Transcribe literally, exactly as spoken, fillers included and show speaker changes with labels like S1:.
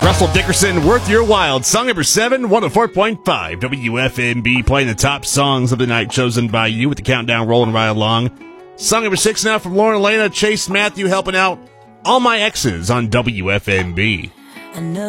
S1: Russell Dickerson, Worth Your While, song number seven, one oh four point five W F M B, playing the top songs of the night chosen by you with the countdown rolling right along. Song number six now from Lauren Elena, Chase Matthew helping out All My Exes on W F M B.